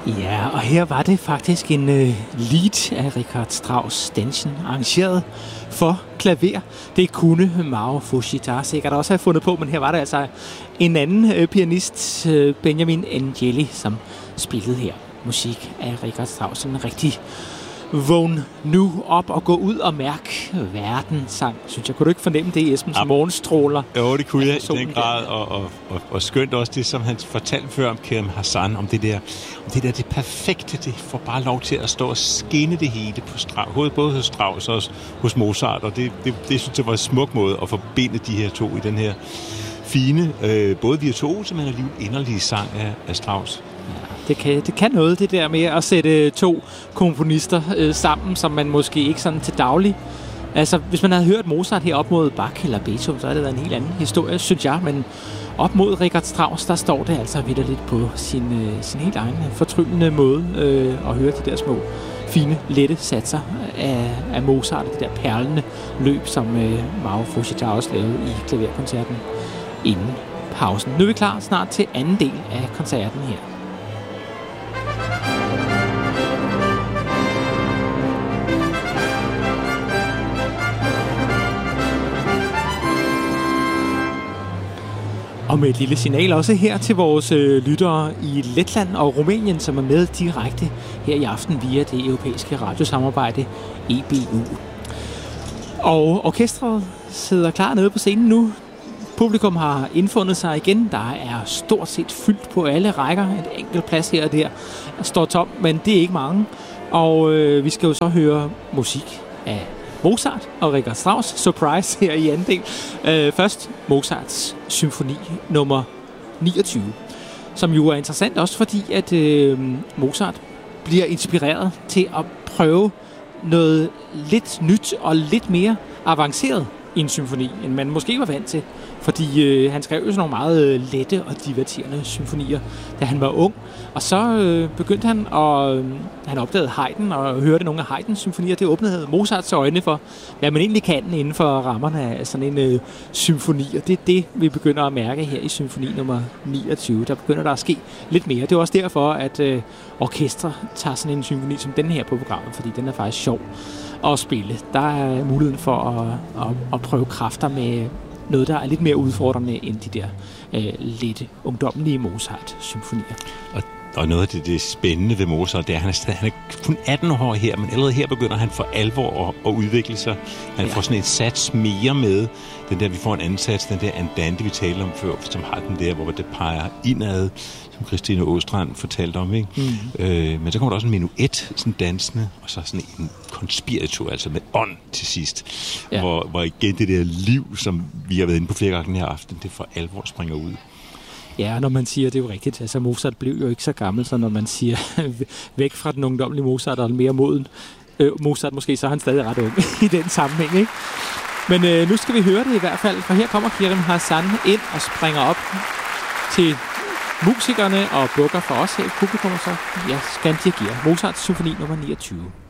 Ja, og her var det faktisk en lead af Richard Strauss Dansen, arrangeret for klaver. Det kunne Mao Fujita sikkert også have fundet på, men her var det altså en anden pianist, Benjamin Angeli, som spillede her musik af Richard Strauss. En rigtig vågn nu op og gå ud og mærk verden sang, synes jeg. Kunne du ikke fornemme det, Esben, som morgenstråler? Jo, det kunne jeg i den grad, og skønt også det, som han fortalte før om Kerem Hassan, om det der, det perfekte, det får bare lov til at stå og skinne det hele på Strauss, både hos Strauss og hos Mozart, og det synes jeg var en smuk måde at forbinde de her to i den her fine, både virtuose, men alligevel inderlige sang af Strauss. Det kan noget, det der med at sætte to komponister sammen, som man måske ikke sådan til daglig. Altså, hvis man havde hørt Mozart her op mod Bach eller Beethoven, så er det da en helt anden historie, synes jeg. Men op mod Richard Strauss, der står det altså vitterligt på sin helt egen fortryllende måde at høre de der små, fine, lette satser af Mozart, det der perlende løb, som Mao Fujita også lavede i klaverkoncerten inden pausen. Nu er vi klar snart til anden del af koncerten her. Og med et lille signal også her til vores lyttere i Letland og Rumænien, som er med direkte her i aften via det europæiske radiosamarbejde EBU. Og orkestret sidder klar nede på scenen nu. Publikum har indfundet sig igen. Der er stort set fyldt på alle rækker. Et enkelt plads her og der står tom, men det er ikke mange. Og vi skal jo så høre musik af Mozart og Richard Strauss. Surprise her i anden del. Først Mozarts symfoni nummer 29, som jo er interessant også fordi, at Mozart bliver inspireret til at prøve noget lidt nyt og lidt mere avanceret i en symfoni, end man måske var vant til. Fordi han skrev jo sådan nogle meget lette og diverterende symfonier, da han var ung. Og så begyndte han, og han opdagede Haydn og hørte nogle af Haydns symfonier. Det åbnede Mozarts øjne for, hvad man egentlig kan inden for rammerne af sådan en symfoni. Og det er det, vi begynder at mærke her i symfoni nummer 29. Der begynder der at ske lidt mere. Det er også derfor, at orkestre tager sådan en symfoni som den her på programmet, fordi den er faktisk sjov at spille. Der er muligheden for at prøve kræfter med noget, der er lidt mere udfordrende end de der lidt ungdommelige Mozart-symfonier. Og noget af det spændende ved Mozart, det er, at han er kun 18 år her, men allerede her begynder han for alvor at udvikle sig. Han får sådan et sats mere med. Den der, vi får en anden sats, den der andante, vi talte om før, som har den der, hvor det peger indad, som Christine Åstrand fortalte om, ikke? Men så kommer der også en menuet, sådan dansende, og så sådan en conspirator, altså med ånd til sidst. Ja. Hvor igen det der liv, som vi har været inde på flere gange den her aften, det for alvor springer ud. Ja, når man siger, det er jo rigtigt. Altså, Mozart blev jo ikke så gammel, så når man siger væk fra den ungdommelige Mozart og mere moden Mozart måske, så er han stadig ret ung i den sammenhæng, ikke? Men nu skal vi høre det i hvert fald, for her kommer Kerem Hassan ind og springer op til musikerne og bukker for os her i publikum, og så skal han dirigere Mozarts symfoni nummer 29.